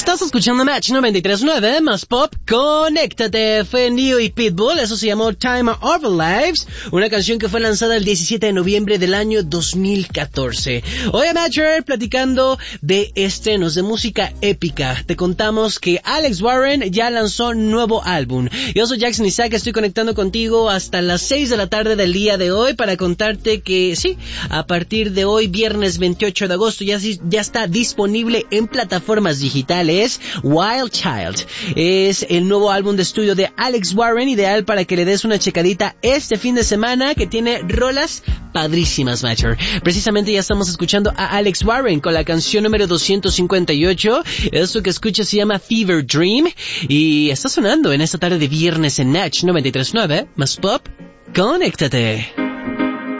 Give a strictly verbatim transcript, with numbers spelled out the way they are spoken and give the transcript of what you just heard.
Estás escuchando Match noventa y tres punto nueve, más pop, conéctate. Fue Neo y Pitbull, eso se llamó Time of Our Lives, una canción que fue lanzada el diecisiete de noviembre del año dos mil catorce. Hoy a Matcher platicando de estrenos de música épica. Te contamos que Alex Warren ya lanzó nuevo álbum. Yo soy Jackson Isaac, estoy conectando contigo hasta las seis de la tarde del día de hoy para contarte que sí, a partir de hoy, viernes veintiocho de agosto, ya, ya está disponible en plataformas digitales. Wild Child es el nuevo álbum de estudio de Alex Warren, ideal para que le des una checadita este fin de semana, que tiene rolas padrísimas, Matcher. Precisamente ya estamos escuchando a Alex Warren con la canción número doscientos cincuenta y ocho. Esto que escuchas se llama Fever Dream y está sonando en esta tarde de viernes en Natch noventa y tres punto nueve, más pop, conéctate.